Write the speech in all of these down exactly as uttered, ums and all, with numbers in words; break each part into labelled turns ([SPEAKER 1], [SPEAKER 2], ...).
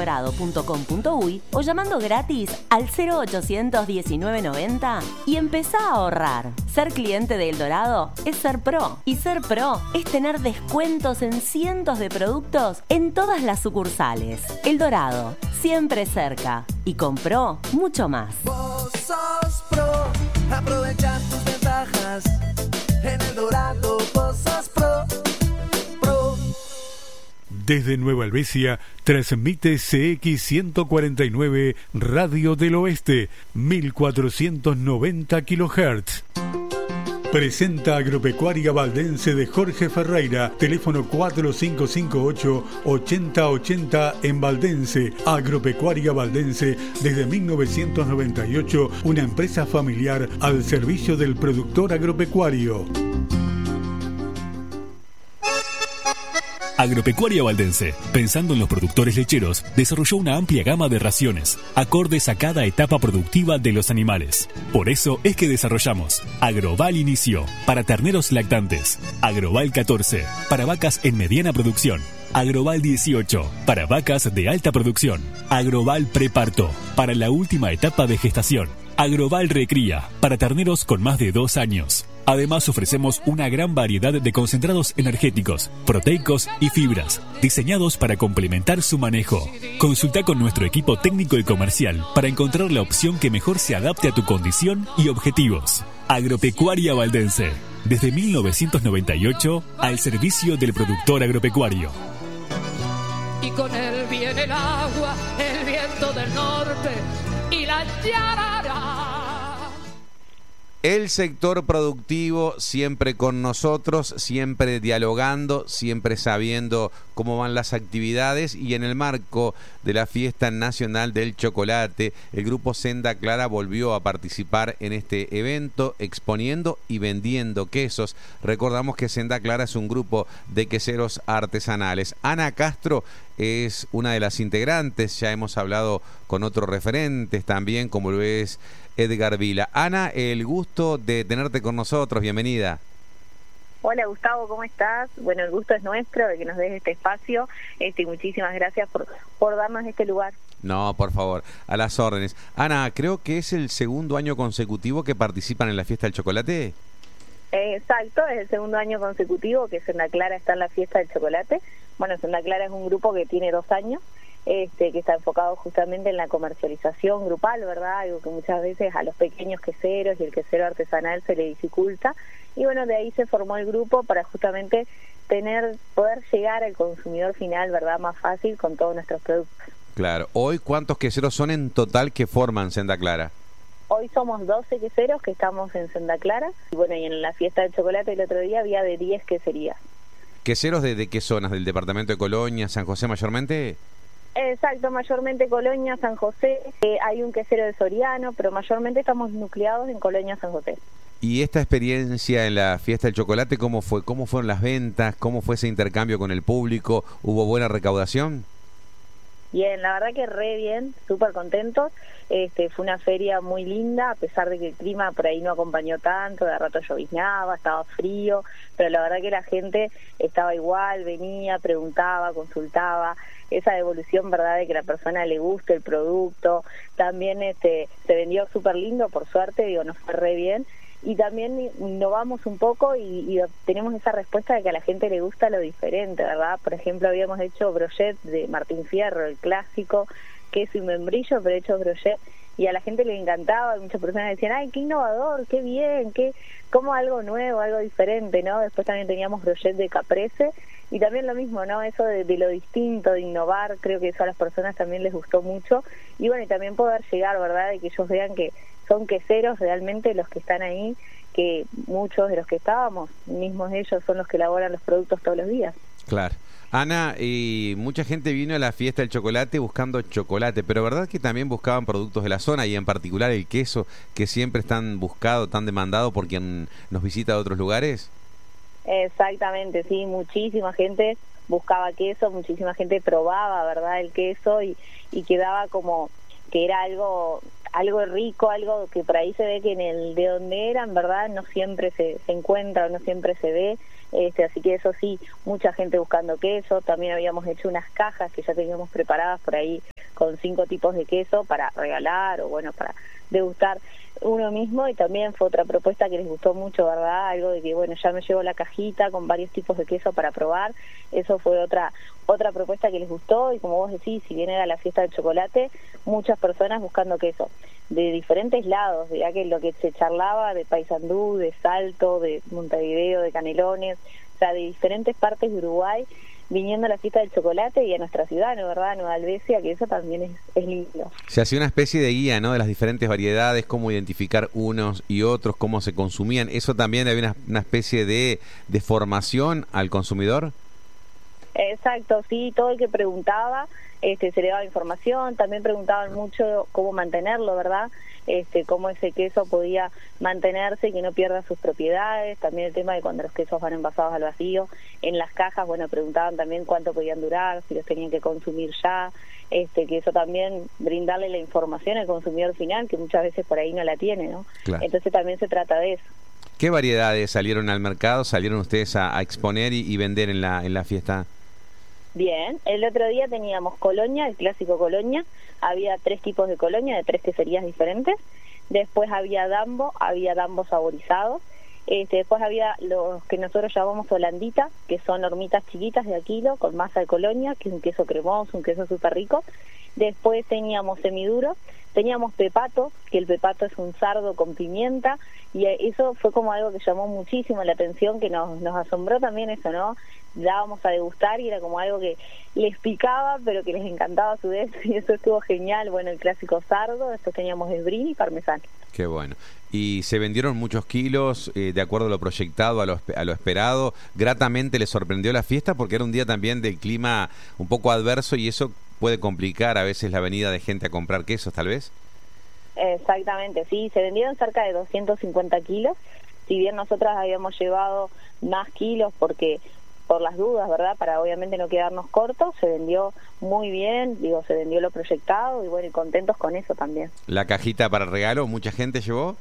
[SPEAKER 1] dorado punto com punto uy o llamando gratis al cero ochocientos diecinueve noventa y empezá a ahorrar. Ser cliente de El Dorado es ser pro. Y ser pro es tener descuentos en cientos de productos en todas las sucursales. El Dorado, siempre cerca. Y con pro, mucho más.
[SPEAKER 2] Vos sos pro, aprovecha tus ventajas. En El Dorado, vos sos pro, pro.
[SPEAKER 3] Desde Nueva Helvecia, transmite C X ciento cuarenta y nueve Radio del Oeste, mil cuatrocientos noventa kilohertz. Presenta Agropecuaria Valdense de Jorge Ferreira, teléfono cuatro cinco cinco ocho, ochenta ochenta en Valdense. Agropecuaria Valdense, desde mil novecientos noventa y ocho, una empresa familiar al servicio del productor agropecuario.
[SPEAKER 4] Agropecuaria Valdense, pensando en los productores lecheros, desarrolló una amplia gama de raciones, acordes a cada etapa productiva de los animales. Por eso es que desarrollamos Agroval Inicio, para terneros lactantes, Agroval catorce, para vacas en mediana producción, Agroval dieciocho, para vacas de alta producción, Agroval Preparto, para la última etapa de gestación, Agroval Recría, para terneros con más de dos años. Además ofrecemos una gran variedad de concentrados energéticos, proteicos y fibras, diseñados para complementar su manejo. Consulta con nuestro equipo técnico y comercial para encontrar la opción que mejor se adapte a tu condición y objetivos. Agropecuaria Valdense, desde mil novecientos noventa y ocho, al servicio del productor agropecuario.
[SPEAKER 5] Y con él viene el agua, el viento del norte y la yarara.
[SPEAKER 6] El sector productivo siempre con nosotros, siempre dialogando, siempre sabiendo cómo van las actividades, y en el marco de la Fiesta Nacional del Chocolate, el grupo Senda Clara volvió a participar en este evento exponiendo y vendiendo quesos. Recordamos que Senda Clara es un grupo de queseros artesanales. Ana Castro es una de las integrantes, ya hemos hablado con otros referentes también, como lo es Edgar Vila. Ana, el gusto de tenerte con nosotros, bienvenida.
[SPEAKER 7] Hola Gustavo, ¿cómo estás? Bueno, el gusto es nuestro de que nos des este espacio, este, y muchísimas gracias por, por darnos este lugar.
[SPEAKER 6] No, por favor, a las órdenes. Ana, creo que es el segundo año consecutivo que participan en la Fiesta del Chocolate.
[SPEAKER 7] Eh, exacto, es el segundo año consecutivo que Senda Clara está en la Fiesta del Chocolate. Bueno, Senda Clara es un grupo que tiene dos años. Este, que está enfocado justamente en la comercialización grupal, ¿verdad? Algo que muchas veces a los pequeños queseros y el quesero artesanal se le dificulta. Y bueno, de ahí se formó el grupo para justamente tener, poder llegar al consumidor final, ¿verdad? Más fácil con todos nuestros productos.
[SPEAKER 6] Claro. Hoy, ¿cuántos queseros son en total que forman Senda Clara?
[SPEAKER 7] Hoy somos doce queseros que estamos en Senda Clara. Y bueno, y en la Fiesta del Chocolate el otro día había de diez queserías.
[SPEAKER 6] ¿Queseros de, de qué zonas? ¿Del departamento de Colonia, San José mayormente?
[SPEAKER 7] Exacto, mayormente Colonia, San José, eh, hay un quesero de Soriano, pero mayormente estamos nucleados en Colonia, San José.
[SPEAKER 6] ¿Y esta experiencia en la Fiesta del Chocolate, cómo fue? ¿Cómo fueron las ventas? ¿Cómo fue ese intercambio con el público? ¿Hubo buena recaudación?
[SPEAKER 7] Bien, la verdad que re bien, súper contentos. Este, fue una feria muy linda, a pesar de que el clima por ahí no acompañó tanto, de rato lloviznaba, estaba frío, pero la verdad que la gente estaba igual, venía, preguntaba, consultaba, esa devolución, verdad, de que la persona le guste el producto. También este, se vendió súper lindo, por suerte, digo, nos fue re bien. Y también innovamos un poco y, y tenemos esa respuesta de que a la gente le gusta lo diferente, ¿verdad? Por ejemplo, habíamos hecho brochet de Martín Fierro, el clásico, queso y membrillo, pero hecho brochet, y a la gente le encantaba. Muchas personas decían, ay, qué innovador, qué bien, qué como algo nuevo, algo diferente, ¿no? Después también teníamos brochet de caprese, y también lo mismo, ¿no? Eso de, de lo distinto, de innovar, creo que eso a las personas también les gustó mucho. Y bueno, y también poder llegar, ¿verdad?, de que ellos vean que son queseros realmente los que están ahí, que muchos de los que estábamos, mismos ellos, son los que elaboran los productos todos los días.
[SPEAKER 6] Claro. Ana, y mucha gente vino a la Fiesta del Chocolate buscando chocolate, pero ¿verdad que también buscaban productos de la zona, y en particular el queso, que siempre es tan buscado, tan demandado por quien nos visita de otros lugares?
[SPEAKER 7] Exactamente, sí, muchísima gente buscaba queso, muchísima gente probaba, ¿verdad?, el queso, y, y quedaba como que era algo algo rico, algo que por ahí se ve que en el de donde eran, ¿verdad?, no siempre se, se encuentra o no siempre se ve. Este, así que eso sí, mucha gente buscando queso. También habíamos hecho unas cajas que ya teníamos preparadas por ahí con cinco tipos de queso para regalar o bueno, para degustar uno mismo. Y también fue otra propuesta que les gustó mucho, ¿verdad? Algo de que, bueno, ya me llevo la cajita con varios tipos de queso para probar. Eso fue otra otra propuesta que les gustó. Y como vos decís, si bien era la fiesta del chocolate, muchas personas buscando queso de diferentes lados, ya que lo que se charlaba de Paysandú, de Salto, de Montevideo, de Canelones, o sea, de diferentes partes de Uruguay, viniendo a la fiesta del chocolate y a nuestra ciudad, ¿no, verdad? Nueva Albesia, que eso también es, es lindo.
[SPEAKER 6] Se hacía una especie de guía, ¿no? De las diferentes variedades, cómo identificar unos y otros, cómo se consumían. ¿Eso también había una, una especie de, de formación al consumidor?
[SPEAKER 7] Exacto, sí, todo el que preguntaba este, se le daba información. También preguntaban mucho cómo mantenerlo, ¿verdad? Este, cómo ese queso podía mantenerse y que no pierda sus propiedades. También el tema de cuando los quesos van envasados al vacío en las cajas, bueno, preguntaban también cuánto podían durar, si los tenían que consumir ya, este, que eso también, brindarle la información al consumidor final, que muchas veces por ahí no la tiene, ¿no?
[SPEAKER 6] Claro.
[SPEAKER 7] Entonces también se trata de eso.
[SPEAKER 6] ¿Qué variedades salieron al mercado, salieron ustedes a, a exponer y, y vender en la, en la fiesta?
[SPEAKER 7] Bien, el otro día teníamos Colonia, el clásico Colonia, había tres tipos de Colonia, de tres queserías diferentes. Después había Dambo, había Dambo saborizados. Este, después había los que nosotros llamamos Holandita, que son hormitas chiquitas de a kilo con masa de Colonia, que es un queso cremoso, un queso súper rico. Después teníamos semiduro, teníamos pepato, que el pepato es un sardo con pimienta, y eso fue como algo que llamó muchísimo la atención, que nos, nos asombró también eso, ¿no? Dábamos a degustar y era como algo que les picaba, pero que les encantaba a su vez, y eso estuvo genial. Bueno, el clásico sardo, después teníamos esbrini y parmesano.
[SPEAKER 6] Qué bueno. Y se vendieron muchos kilos, eh, de acuerdo a lo proyectado, a lo, a lo esperado. Gratamente les sorprendió la fiesta, porque era un día también del clima un poco adverso, y eso puede complicar a veces la venida de gente a comprar quesos, tal vez.
[SPEAKER 7] Exactamente, sí, se vendieron cerca de doscientos cincuenta kilos, si bien nosotras habíamos llevado más kilos porque por las dudas, ¿verdad? Para obviamente no quedarnos cortos, se vendió muy bien, digo, se vendió lo proyectado y bueno, y contentos con eso también.
[SPEAKER 6] ¿La cajita para regalo, mucha gente llevó?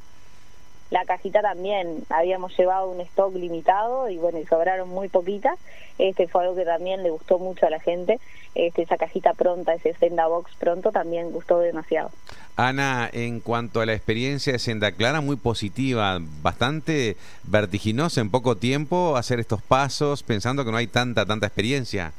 [SPEAKER 7] La cajita también, habíamos llevado un stock limitado y bueno, y sobraron muy poquitas. Este fue algo que también le gustó mucho a la gente. Este, esa cajita pronta, ese Senda Box pronto, también gustó demasiado.
[SPEAKER 6] Ana, en cuanto a la experiencia de Senda Clara, muy positiva, bastante vertiginosa en poco tiempo hacer estos pasos, pensando que no hay tanta, tanta experiencia.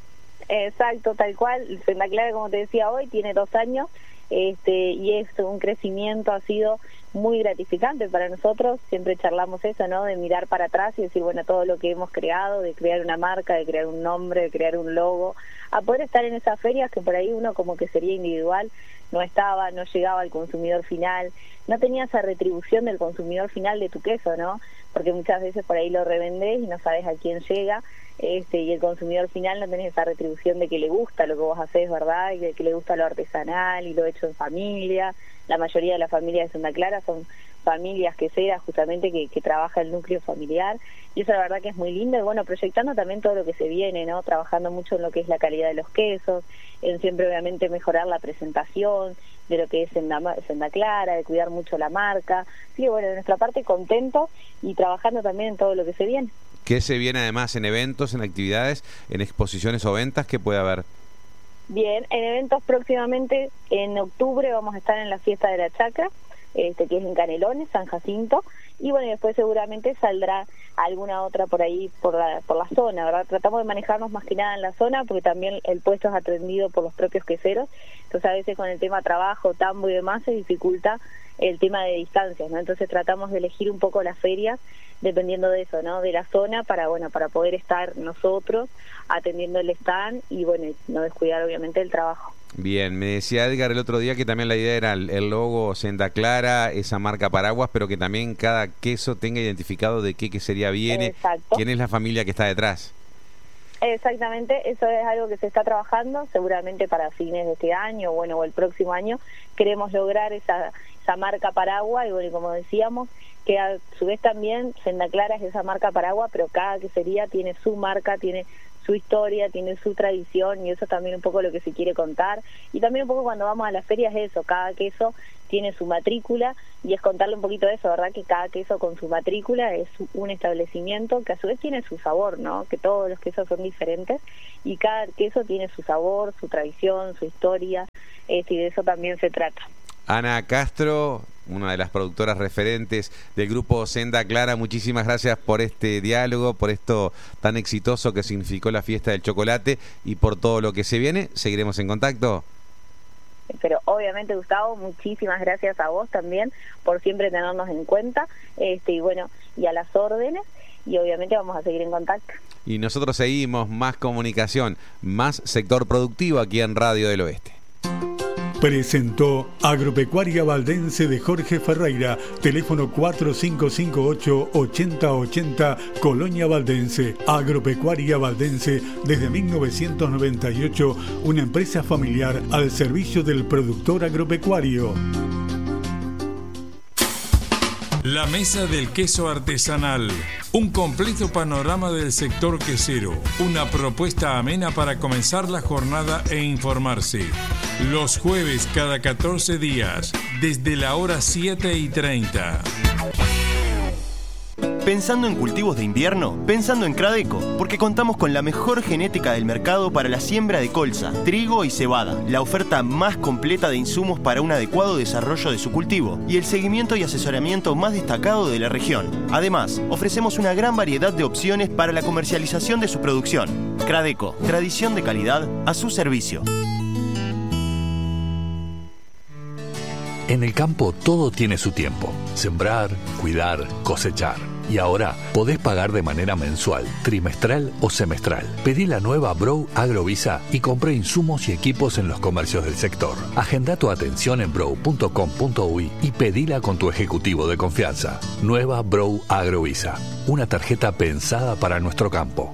[SPEAKER 7] Exacto, tal cual. Senda Clara, como te decía hoy, tiene dos años. Este, y es un crecimiento, ha sido muy gratificante para nosotros. Siempre charlamos eso, ¿no? De mirar para atrás y decir, bueno, todo lo que hemos creado, de crear una marca, de crear un nombre, de crear un logo, a poder estar en esas ferias que por ahí uno como que sería individual, no estaba, no llegaba al consumidor final, no tenía esa retribución del consumidor final de tu queso, ¿no? Porque muchas veces por ahí lo revendés y no sabes a quién llega, este, y el consumidor final no tenés esa retribución de que le gusta lo que vos hacés, ¿verdad? Y de que le gusta lo artesanal y lo hecho en familia. La mayoría de las familias de Senda Clara son familias queseras justamente que, que trabaja el núcleo familiar, y eso la verdad que es muy lindo. Y bueno, proyectando también todo lo que se viene, ¿no? Trabajando mucho en lo que es la calidad de los quesos, en siempre obviamente mejorar la presentación de lo que es Senda, Senda Clara, de cuidar mucho la marca. Sí, bueno, de nuestra parte contentos y trabajando también en todo lo que se viene.
[SPEAKER 6] ¿Qué se viene además en eventos, en actividades, en exposiciones o ventas? ¿Qué puede haber?
[SPEAKER 7] Bien, en eventos próximamente, en octubre vamos a estar en la fiesta de la chacra, este, que es en Canelones, San Jacinto, y bueno, y después seguramente saldrá alguna otra por ahí, por la, por la zona, ¿verdad? Tratamos de manejarnos más que nada en la zona, porque también el puesto es atendido por los propios queseros, entonces a veces con el tema trabajo, tambo y demás se dificulta el tema de distancias, ¿no? Entonces tratamos de elegir un poco las ferias dependiendo de eso, ¿no? De la zona, para bueno, para poder estar nosotros atendiendo el stand y bueno, no descuidar obviamente el trabajo.
[SPEAKER 6] Bien, me decía Edgar el otro día que también la idea era el, el logo Senda Clara, esa marca paraguas, pero que también cada queso tenga identificado de qué quesería viene.
[SPEAKER 7] Exacto.
[SPEAKER 6] ¿Quién es la familia que está detrás?
[SPEAKER 7] Exactamente, eso es algo que se está trabajando, seguramente para fines de este año, bueno, o el próximo año, queremos lograr esa, esa marca paraguas, y bueno, y como decíamos, que a su vez también Senda Clara es esa marca paraguas, pero cada quesería tiene su marca, tiene su historia, tiene su tradición, y eso es también un poco lo que se quiere contar. Y también un poco cuando vamos a las ferias es eso, cada queso tiene su matrícula, y es contarle un poquito de eso, ¿verdad? Que cada queso con su matrícula es un establecimiento que a su vez tiene su sabor, ¿no? Que todos los quesos son diferentes y cada queso tiene su sabor, su tradición, su historia, este, y de eso también se trata.
[SPEAKER 6] Ana Castro, una de las productoras referentes del grupo Senda Clara, muchísimas gracias por este diálogo, por esto tan exitoso que significó la fiesta del chocolate y por todo lo que se viene. Seguiremos en contacto.
[SPEAKER 7] Pero obviamente, Gustavo, muchísimas gracias a vos también por siempre tenernos en cuenta, este y bueno, y a las órdenes, y obviamente vamos a seguir en contacto.
[SPEAKER 6] Y nosotros seguimos, más comunicación, más sector productivo aquí en Radio del Oeste.
[SPEAKER 3] Presentó Agropecuaria Valdense de Jorge Ferreira, teléfono cuatro cinco cinco ocho, ocho cero ocho cero, Colonia Valdense. Agropecuaria Valdense desde mil novecientos noventa y ocho, una empresa familiar al servicio del productor agropecuario.
[SPEAKER 8] La Mesa del Queso Artesanal, un completo panorama del sector quesero, una propuesta amena para comenzar la jornada e informarse. Los jueves cada catorce días, desde la hora siete y treinta.
[SPEAKER 9] Pensando en cultivos de invierno, pensando en Cradeco, porque contamos con la mejor genética del mercado para la siembra de colza, trigo y cebada, la oferta más completa de insumos para un adecuado desarrollo de su cultivo y el seguimiento y asesoramiento más destacado de la región. Además, ofrecemos una gran variedad de opciones para la comercialización de su producción. Cradeco, tradición de calidad a su servicio.
[SPEAKER 4] En el campo todo tiene su tiempo. Sembrar, cuidar, cosechar. Y ahora podés pagar de manera mensual, trimestral o semestral. Pedí la nueva Brow Agrovisa y compré insumos y equipos en los comercios del sector. Agenda tu atención en brow punto com punto uy y pedila con tu ejecutivo de confianza. Nueva Brow Agrovisa, una tarjeta pensada para nuestro campo.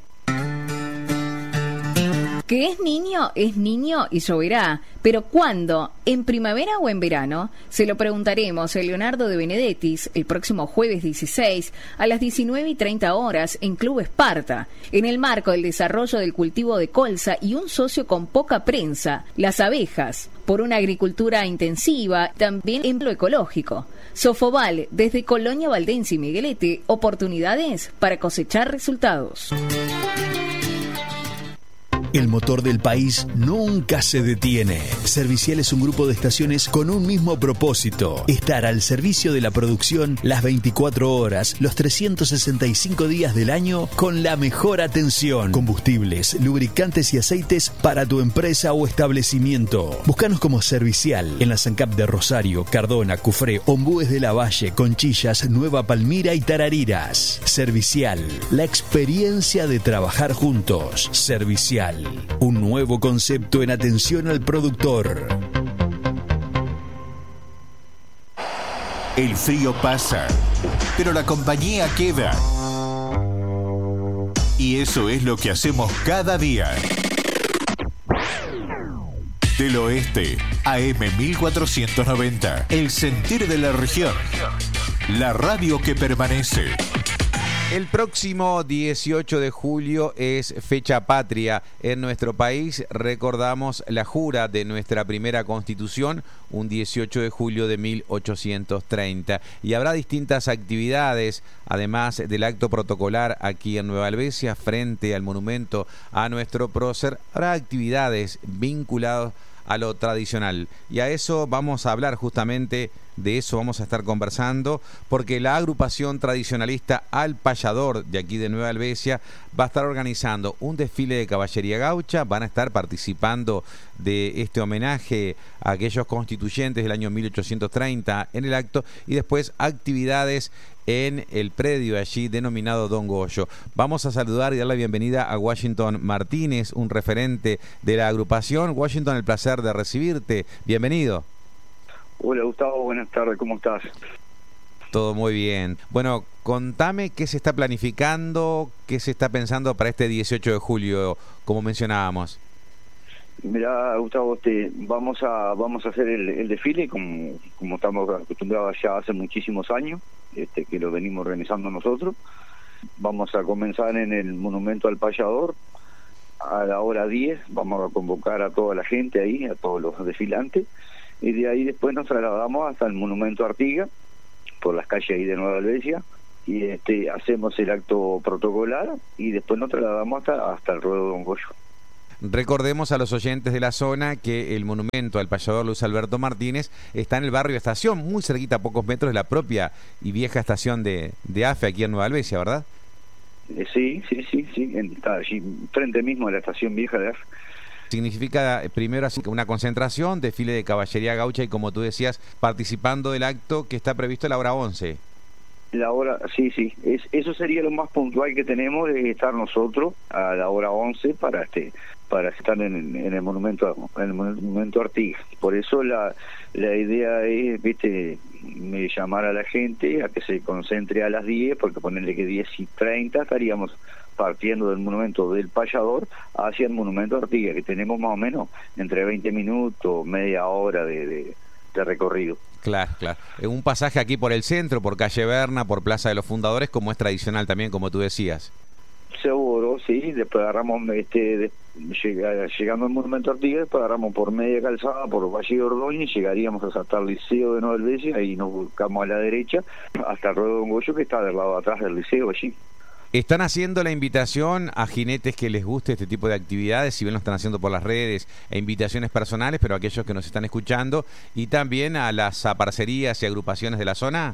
[SPEAKER 10] Que es niño, es niño y lloverá. Pero ¿cuándo? ¿En primavera o en verano? Se lo preguntaremos a Leonardo de Benedettis el próximo jueves dieciséis a las diecinueve y treinta horas en Club Esparta, en el marco del desarrollo del cultivo de colza y un socio con poca prensa, las abejas, por una agricultura intensiva, también en lo ecológico. Sofoval, desde Colonia Valdense y Miguelete, oportunidades para cosechar resultados.
[SPEAKER 11] El motor del país nunca se detiene. Servicial es un grupo de estaciones con un mismo propósito: estar al servicio de la producción las veinticuatro horas, los trescientos sesenta y cinco días del año, con la mejor atención. Combustibles, lubricantes y aceites para tu empresa o establecimiento. Búscanos como Servicial en la SANCAP de Rosario, Cardona, Cufré, Ombúes de la Valle, Conchillas, Nueva Palmira y Tarariras. Servicial, la experiencia de trabajar juntos. Servicial, un nuevo concepto en atención al productor.
[SPEAKER 12] El frío pasa, pero la compañía queda. Y eso es lo que hacemos cada día. Del Oeste, A M mil cuatrocientos noventa, el sentir de la región. La radio que permanece.
[SPEAKER 6] El próximo dieciocho de julio es fecha patria en nuestro país. Recordamos la jura de nuestra primera constitución, un dieciocho de julio de mil ochocientos treinta. Y habrá distintas actividades, además del acto protocolar aquí en Nueva Albesia, frente al monumento a nuestro prócer. Habrá actividades vinculadas a lo tradicional. Y a eso vamos a hablar justamente, de eso vamos a estar conversando, porque la agrupación tradicionalista Al Payador de aquí de Nueva Albesia va a estar organizando un desfile de caballería gaucha. Van a estar participando de este homenaje a aquellos constituyentes del año mil ochocientos treinta en el acto, y después actividades en el predio allí denominado Don Goyo. Vamos a saludar y dar la bienvenida a Washington Martínez, un referente de la agrupación. Washington, el placer de recibirte. Bienvenido.
[SPEAKER 13] Hola Gustavo, buenas tardes, ¿cómo estás?
[SPEAKER 6] Todo muy bien. Bueno, contame qué se está planificando, qué se está pensando para este dieciocho de julio, como mencionábamos.
[SPEAKER 13] Mirá, Gustavo, te, vamos a vamos a hacer el, el desfile como, como estamos acostumbrados ya hace muchísimos años, este, que lo venimos organizando nosotros. Vamos a comenzar en el Monumento al Payador, a la hora diez, vamos a convocar a toda la gente ahí, a todos los desfilantes, y de ahí después nos trasladamos hasta el Monumento Artigas, por las calles ahí de Nueva Albesia, y este hacemos el acto protocolar, y después nos trasladamos hasta, hasta el ruedo Don Goyo.
[SPEAKER 6] Recordemos a los oyentes de la zona que el monumento al payador Luis Alberto Martínez está en el barrio Estación, muy cerquita, a pocos metros de la propia y vieja estación de, de A F E aquí en Nueva Albesia, ¿verdad?
[SPEAKER 13] Eh, sí, sí, sí, sí, está allí frente mismo a la estación vieja de A F E.
[SPEAKER 6] Significa primero así una concentración, desfile de caballería gaucha y, como tú decías, participando del acto que está previsto a la hora once.
[SPEAKER 13] La hora, sí, sí, es, eso sería lo más puntual que tenemos, de estar nosotros a la hora once para este para estar en, en el monumento en el monumento Artigas. Por eso la, la idea es, viste, llamar a la gente a que se concentre a las diez, porque ponerle que diez y treinta estaríamos partiendo del monumento del payador hacia el monumento Artigas, que tenemos más o menos entre veinte minutos, media hora de, de, de recorrido.
[SPEAKER 6] Claro, claro. Un pasaje aquí por el centro, por calle Berna, por Plaza de los Fundadores, como es tradicional también, como tú decías.
[SPEAKER 13] Seguro, sí. Después agarramos, este, de, llega, llegando al monumento Artigas, después agarramos por media calzada, por Valle de Ordóñez, llegaríamos hasta el liceo de Nueva Albesia y nos buscamos a la derecha hasta el ruedo Don Goyo, que está del lado de atrás del liceo allí.
[SPEAKER 6] ¿Están haciendo la invitación a jinetes que les guste este tipo de actividades? Si bien lo están haciendo por las redes, e invitaciones personales, pero a aquellos que nos están escuchando, y también a las aparcerías y agrupaciones de la zona.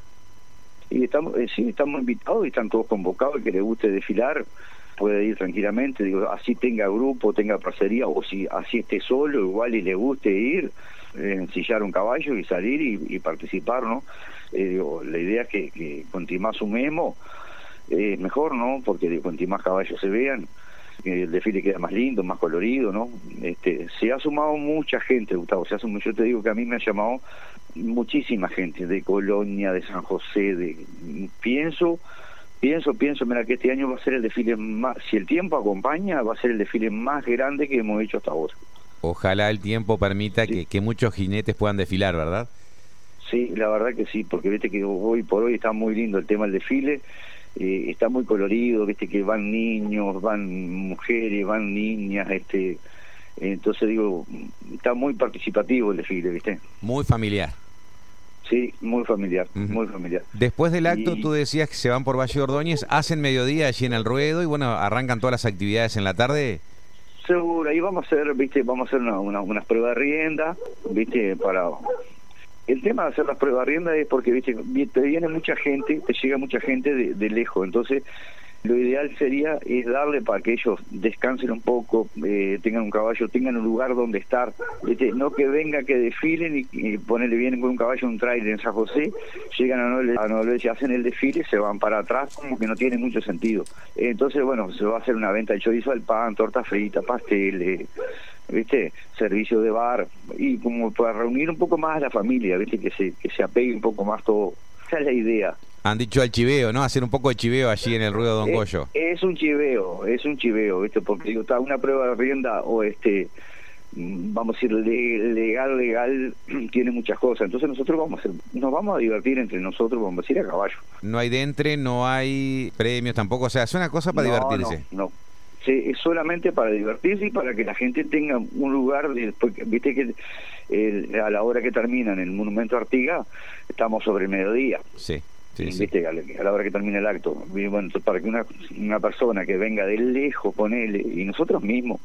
[SPEAKER 13] Y estamos, eh, sí, estamos invitados y están todos convocados. El que le guste desfilar puede ir tranquilamente, digo, así tenga grupo, tenga parcería, o si así esté solo, igual y le guste ir, eh, ensillar un caballo y salir y, y participar, ¿no? Eh, digo, la idea es que, que cuanto más sumemos, es eh, mejor, ¿no? Porque de cuanto más caballos se vean, eh, el desfile queda más lindo, más colorido, ¿no? Este, se ha sumado mucha gente, Gustavo, se ha sumado, yo te digo que a mí me ha llamado muchísima gente, de Colonia, de San José, de pienso, pienso, pienso, mira, que este año va a ser el desfile más, si el tiempo acompaña, va a ser el desfile más grande que hemos hecho hasta ahora.
[SPEAKER 6] Ojalá el tiempo permita sí. que, que muchos jinetes puedan desfilar, ¿verdad?
[SPEAKER 13] Sí, la verdad que sí, porque viste que hoy por hoy está muy lindo el tema del desfile. Eh, está muy colorido, viste que van niños, van mujeres, van niñas, este, entonces digo, está muy participativo el desfile, viste.
[SPEAKER 6] Muy familiar.
[SPEAKER 13] Sí, muy familiar, uh-huh. muy familiar.
[SPEAKER 6] Después del acto, y... tú decías que se van por Valle Ordóñez, hacen mediodía allí en el ruedo y bueno, arrancan todas las actividades en la tarde.
[SPEAKER 13] Seguro, ahí vamos a hacer, viste, vamos a hacer una, una, unas pruebas de rienda, viste, para... El tema de hacer las pruebas de rienda es porque, viste, te viene mucha gente, te llega mucha gente de, de lejos, entonces lo ideal sería es darle para que ellos descansen un poco, eh, tengan un caballo, tengan un lugar donde estar, ¿viste? No que venga, que desfilen y, y ponerle, vienen con un caballo, un trailer en San José, llegan a Nueva Albesia, hacen el desfile, se van para atrás, como que no tiene mucho sentido. Entonces, bueno, se va a hacer una venta de chorizo al pan, torta frita, pasteles, ¿viste? Servicio de bar, y como para reunir un poco más a la familia, ¿viste? Que se, que se apegue un poco más todo. Esa es la idea.
[SPEAKER 6] Han dicho al chiveo, ¿no? Hacer un poco de chiveo allí en el ruedo Don Goyo.
[SPEAKER 13] Es, es un chiveo, es un chiveo, ¿viste? Porque digo, está una prueba de rienda o este, vamos a decir, legal, legal, tiene muchas cosas. Entonces nosotros vamos a hacer, nos vamos a divertir entre nosotros, vamos a decir, a caballo.
[SPEAKER 6] No hay de entre, no hay premios tampoco, o sea, es una cosa para
[SPEAKER 13] no,
[SPEAKER 6] divertirse.
[SPEAKER 13] No, no. Sí, es solamente para divertirse y para que la gente tenga un lugar, de, porque, viste que el, a la hora que termina en el Monumento Artigas, estamos sobre el mediodía.
[SPEAKER 6] Sí. Sí,
[SPEAKER 13] ¿viste?
[SPEAKER 6] sí.
[SPEAKER 13] A, la, a la hora que termine el acto. Y bueno, para que una, una persona que venga de lejos, ponele, y nosotros mismos,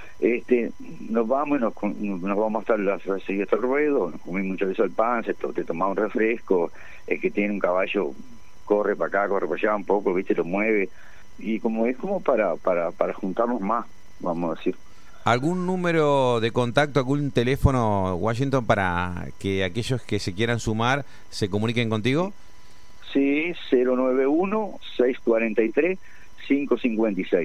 [SPEAKER 13] este, nos vamos y nos, nos vamos a estar a seguir hasta el ruedo, nos comimos muchas veces el pan, se to, te tomamos un refresco, el que tiene un caballo corre para acá, corre para allá un poco, viste, lo mueve, y como es como para, para, para juntarnos más, vamos a decir.
[SPEAKER 6] ¿Algún número de contacto, algún teléfono, Washington, para que aquellos que se quieran sumar se comuniquen contigo?
[SPEAKER 13] Sí, cero nueve uno, seis cuatro tres, cinco cinco seis.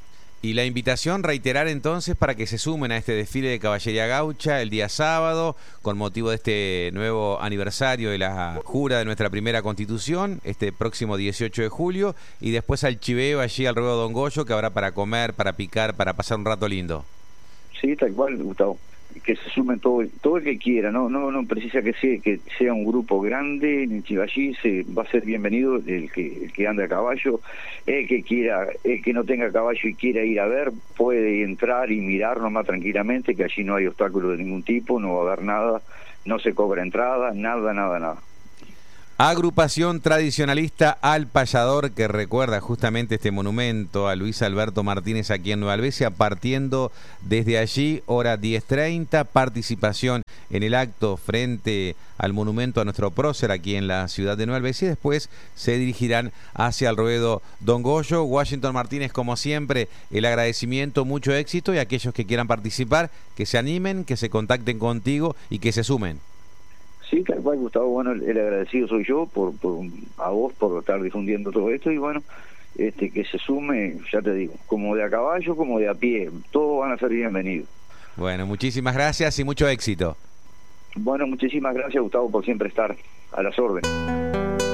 [SPEAKER 6] Y la invitación, reiterar entonces, para que se sumen a este desfile de Caballería Gaucha el día sábado, con motivo de este nuevo aniversario de la jura de nuestra primera Constitución, este próximo dieciocho de julio, y después al chiveo allí al ruedo Don Goyo, que habrá para comer, para picar, para pasar un rato lindo.
[SPEAKER 13] Sí, tal cual, Gustavo. que se sumen todo todo el que quiera, no no no precisa que sea que sea un grupo grande. En Chivallí se va a ser bienvenido el que el que ande a caballo, el que quiera, el que no tenga caballo y quiera ir a ver, puede entrar y mirar nomás tranquilamente, que allí no hay obstáculo de ningún tipo, no va a haber nada, no se cobra entrada, nada, nada, nada.
[SPEAKER 6] Agrupación tradicionalista Al Payador, que recuerda justamente este monumento a Luis Alberto Martínez aquí en Nueva Albesia, partiendo desde allí, hora diez treinta, participación en el acto frente al monumento a nuestro prócer aquí en la ciudad de Nueva Albesia, y después se dirigirán hacia el ruedo Don Goyo. Washington Martínez, como siempre, el agradecimiento, mucho éxito, y aquellos que quieran participar, que se animen, que se contacten contigo y que se sumen.
[SPEAKER 13] Sí, tal cual, Gustavo. Bueno, el, el agradecido soy yo por, por a vos por estar difundiendo todo esto, y bueno, este que se sume, ya te digo, como de a caballo, como de a pie, todos van a ser bienvenidos.
[SPEAKER 6] Bueno, muchísimas gracias y mucho éxito.
[SPEAKER 13] Bueno, muchísimas gracias, Gustavo, por siempre estar a las órdenes.